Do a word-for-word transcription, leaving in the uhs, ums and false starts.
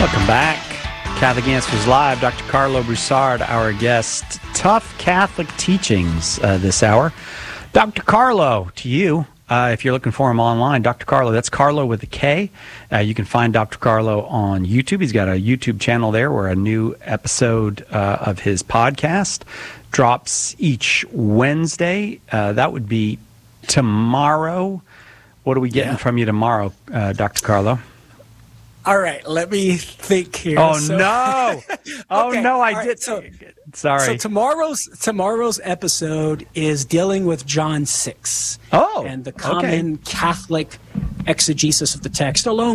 Welcome back. Catholic Answers Live. Doctor Carlo Broussard, our guest. Tough Catholic teachings uh, this hour. Doctor Carlo, to you, uh, if you're looking for him online, Doctor Carlo, that's Carlo with a K. Uh, you can find Doctor Carlo on YouTube. He's got a YouTube channel there where a new episode uh, of his podcast drops each Wednesday. Uh, that would be tomorrow. What are we getting yeah. from you tomorrow, uh, Doctor Carlo? All right, let me think here. Oh so, no! Oh okay, no, I right, did. So, Sorry. So tomorrow's tomorrow's episode is dealing with John six. Oh, and the common okay. Catholic exegesis of the text, along